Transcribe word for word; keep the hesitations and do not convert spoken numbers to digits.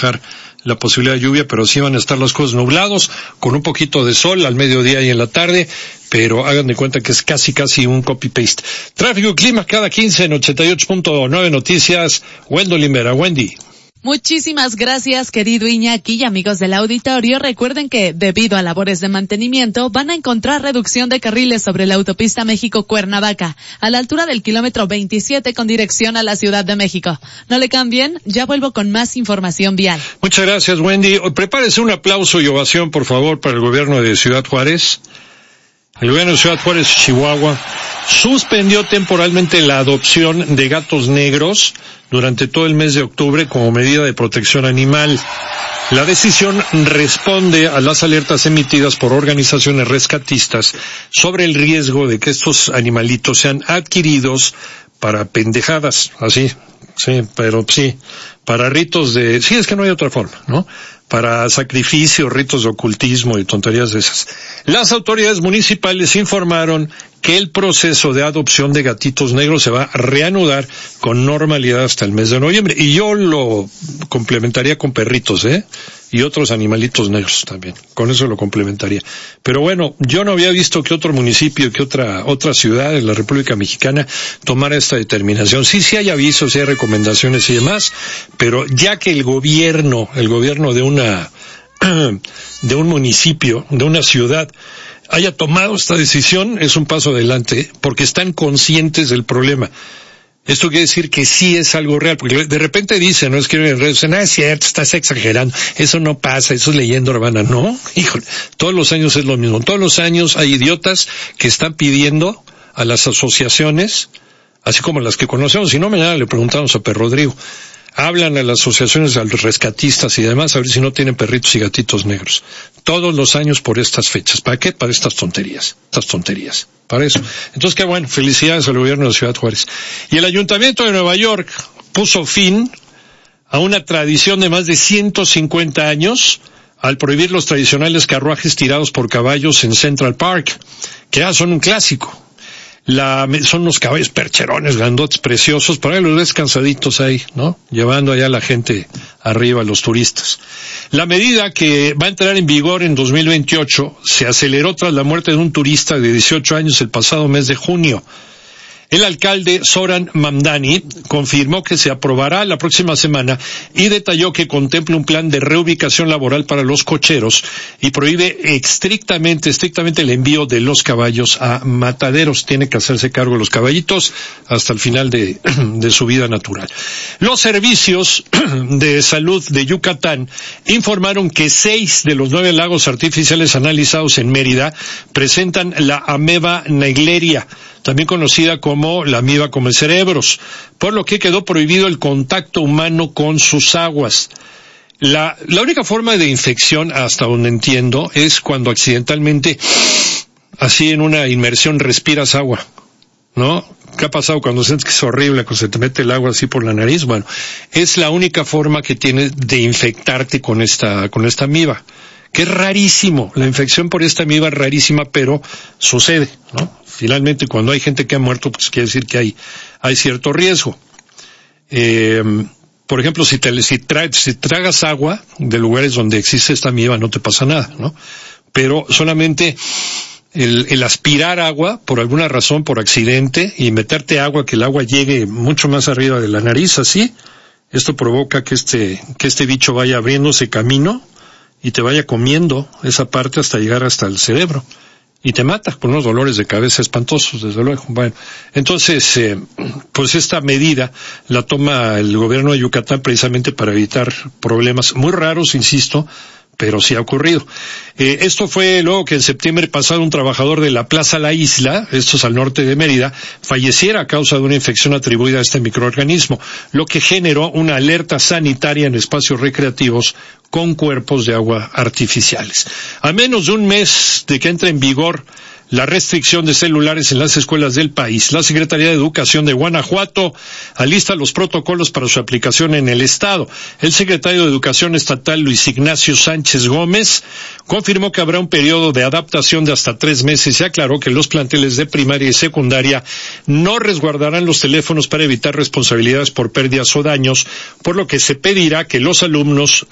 bajar la posibilidad de lluvia, pero sí van a estar las cosas nublados, con un poquito de sol al mediodía y en la tarde, pero hagan de cuenta que es casi casi un copy-paste. Tráfico y clima cada quince en ochenta y ocho punto nueve Noticias. Wendell Limera. Wendy. Muchísimas gracias, querido Iñaki, y amigos del auditorio. Recuerden que, debido a labores de mantenimiento, van a encontrar reducción de carriles sobre la autopista México-Cuernavaca, a la altura del kilómetro veintisiete con dirección a la Ciudad de México. No le cambien, ya vuelvo con más información vial. Muchas gracias, Wendy. Prepárese un aplauso y ovación, por favor, para el gobierno de Ciudad Juárez. El gobierno de Ciudad Juárez, Chihuahua, suspendió temporalmente la adopción de gatos negros durante todo el mes de octubre como medida de protección animal. La decisión responde a las alertas emitidas por organizaciones rescatistas sobre el riesgo de que estos animalitos sean adquiridos para pendejadas, así, sí, pero sí, para ritos de, sí, es que no hay otra forma, ¿no? Para sacrificios, ritos de ocultismo y tonterías de esas. Las autoridades municipales informaron que el proceso de adopción de gatitos negros se va a reanudar con normalidad hasta el mes de noviembre. Y yo lo complementaría con perritos, ¿eh? Y otros animalitos negros también. Con eso lo complementaría. Pero bueno, yo no había visto que otro municipio, que otra otra ciudad de la República Mexicana tomara esta determinación. Sí, sí hay avisos, sí hay recomendaciones y demás, pero ya que el gobierno, el gobierno de una de un municipio, de una ciudad, haya tomado esta decisión, es un paso adelante, porque están conscientes del problema. Esto quiere decir que sí es algo real, porque de repente dicen, no es que en redes dicen, ah, es cierto, estás exagerando, eso no pasa, eso es leyenda urbana. No, híjole, todos los años es lo mismo. Todos los años hay idiotas que están pidiendo a las asociaciones, así como las que conocemos, si no, mañana le preguntamos a Per Rodrigo, hablan a las asociaciones de los rescatistas y demás, a ver si no tienen perritos y gatitos negros. Todos los años por estas fechas. ¿Para qué? Para estas tonterías. Estas tonterías. Para eso. Entonces, qué bueno. Felicidades al gobierno de Ciudad Juárez. Y el Ayuntamiento de Nueva York puso fin a una tradición de más de ciento cincuenta años al prohibir los tradicionales carruajes tirados por caballos en Central Park, que ya son un clásico. La, son unos caballos percherones, grandotes, preciosos, para que los ves cansaditos ahí, ¿no? Llevando allá a la gente arriba, a los turistas. La medida, que va a entrar en vigor en dos mil veintiocho, se aceleró tras la muerte de un turista de dieciocho años el pasado mes de junio. El alcalde Zoran Mamdani confirmó que se aprobará la próxima semana y detalló que contempla un plan de reubicación laboral para los cocheros y prohíbe estrictamente, estrictamente el envío de los caballos a mataderos. Tiene que hacerse cargo de los caballitos hasta el final de, de su vida natural. Los servicios de salud de Yucatán informaron que seis de los nueve lagos artificiales analizados en Mérida presentan la ameba Naegleria, también conocida como la amiba come cerebros, por lo que quedó prohibido el contacto humano con sus aguas. La, la única forma de infección, hasta donde entiendo, es cuando accidentalmente, así en una inmersión, respiras agua, ¿no? ¿Qué ha pasado cuando sientes que es horrible, cuando se te mete el agua así por la nariz? Bueno, es la única forma que tienes de infectarte con esta, con esta amiba, que es rarísimo. La infección por esta amiba es rarísima, pero sucede, ¿no? Finalmente, cuando hay gente que ha muerto, pues quiere decir que hay, hay cierto riesgo. Eh, por ejemplo, si te, si, tra, si tragas agua de lugares donde existe esta amiba, no te pasa nada, ¿no? Pero solamente el, el aspirar agua, por alguna razón, por accidente, y meterte agua, que el agua llegue mucho más arriba de la nariz, así, esto provoca que este, que este bicho vaya abriéndose camino y te vaya comiendo esa parte hasta llegar hasta el cerebro. Y te mata con unos dolores de cabeza espantosos, desde luego. Bueno, entonces, eh, pues esta medida la toma el gobierno de Yucatán precisamente para evitar problemas muy raros, insisto, pero sí ha ocurrido. Eh, esto fue luego que en septiembre pasado un trabajador de la Plaza La Isla, esto es al norte de Mérida, falleciera a causa de una infección atribuida a este microorganismo, lo que generó una alerta sanitaria en espacios recreativos con cuerpos de agua artificiales. A menos de un mes de que entre en vigor la restricción de celulares en las escuelas del país, la Secretaría de Educación de Guanajuato alista los protocolos para su aplicación en el estado. El secretario de Educación estatal, Luis Ignacio Sánchez Gómez, confirmó que habrá un periodo de adaptación de hasta tres meses y aclaró que los planteles de primaria y secundaria no resguardarán los teléfonos para evitar responsabilidades por pérdidas o daños, por lo que se pedirá que los alumnos